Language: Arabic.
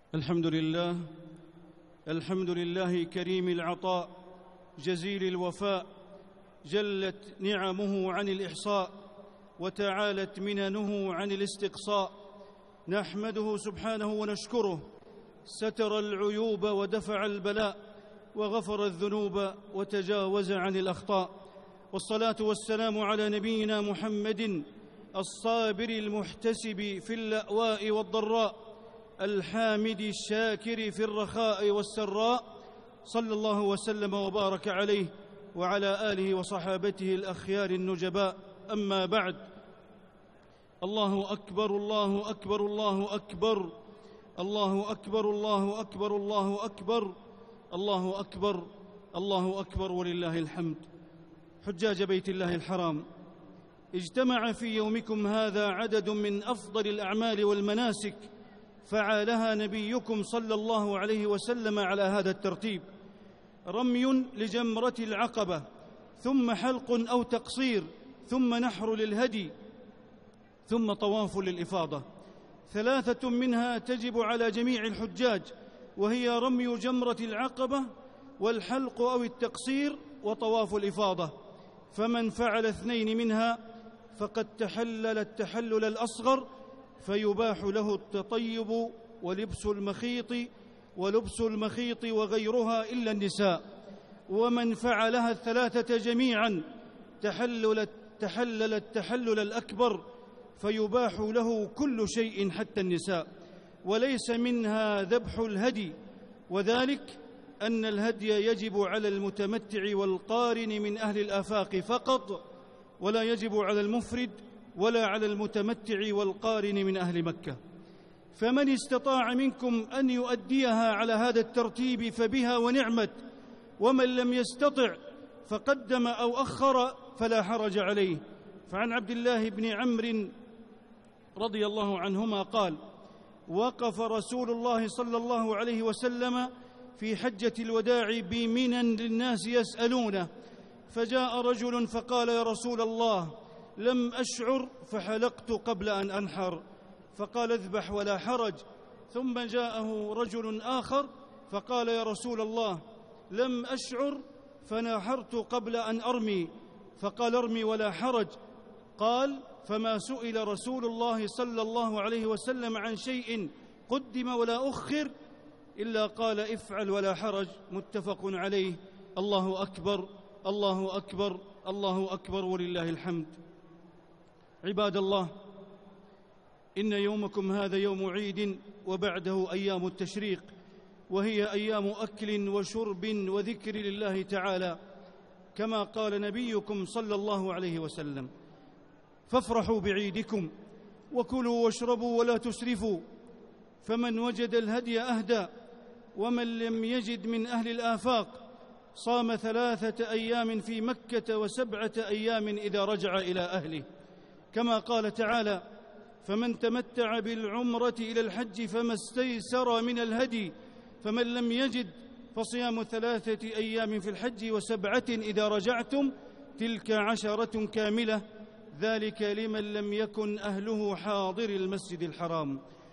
الحمد لله كريم العطاء جزيل الوفاء، جلت نعمه عن الإحصاء وتعالت مننه عن الاستقصاء. نحمده سبحانه ونشكره، ستر العيوب ودفع البلاء وغفر الذنوب وتجاوز عن الأخطاء. والصلاة والسلام على نبينا محمد الصابر المحتسب في اللأواء والضراء، الحامد الشاكر في الرخاء والسراء، صلى الله وسلم وبارك عليه وعلى آله وصحابته الأخيار النجباء. أما بعد، الله أكبر الله أكبر الله أكبر الله أكبر الله أكبر الله أكبر الله أكبر الله أكبر ولله الحمد. حجاج بيت الله الحرام، اجتمع في يومكم هذا عدد من أفضل الأعمال والمناسك فعلها نبيكم صلى الله عليه وسلم على هذا الترتيب: رمي لجمرة العقبة، ثم حلق أو تقصير، ثم نحر للهدي، ثم طواف للإفاضة. 3 منها تجب على جميع الحجاج، وهي رمي جمرة العقبة والحلق أو التقصير وطواف الإفاضة. فمن فعل 2 منها فقد تحلل التحلل الأصغر، فيباح له التطيب ولبس المخيط وغيرها إلا النساء. ومن فعلها 3 جميعا تحلل التحلل الأكبر، فيباح له كل شيء حتى النساء. وليس منها ذبح الهدي، وذلك أن الهدي يجب على المتمتع والقارن من أهل الآفاق فقط، ولا يجب على المفرد ولا على المتمتع والقارن من أهل مكة. فمن استطاع منكم أن يؤديها على هذا الترتيب فبها ونعمت، ومن لم يستطع فقدم أو أخر فلا حرج عليه. فعن عبد الله بن عمرو رضي الله عنهما قال: وقف رسول الله صلى الله عليه وسلم في حجة الوداع بمنى للناس يسألونه، فجاء رجل فقال: يا رسول الله، لم أشعر فحلقت قبل أن أنحر. فقال: اذبح ولا حرج. ثم جاءه رجل آخر فقال: يا رسول الله، لم أشعر فنحرت قبل أن أرمي. فقال: ارمي ولا حرج. قال: فما سئل رسول الله صلى الله عليه وسلم عن شيء قدم ولا أخر إلا قال: افعل ولا حرج. متفق عليه. الله أكبر الله أكبر الله أكبر ولله الحمد. عباد الله، إن يومكم هذا يوم عيد، وبعده أيام التشريق، وهي أيام أكل وشرب وذكر لله تعالى، كما قال نبيكم صلى الله عليه وسلم: فافرحوا بعيدكم وكلوا واشربوا ولا تسرفوا. فمن وجد الهدي أهدى، ومن لم يجد من أهل الآفاق صام 3 أيام في مكة و7 أيام إذا رجع إلى أهله، كما قال تعالى: فمن تمتع بالعمرة إلى الحج فما استيسر من الهدي، فمن لم يجد فصيام 3 أيام في الحج و7 إذا رجعتم، تلك 10 كاملة، ذلك لمن لم يكن أهله حاضر المسجد الحرام.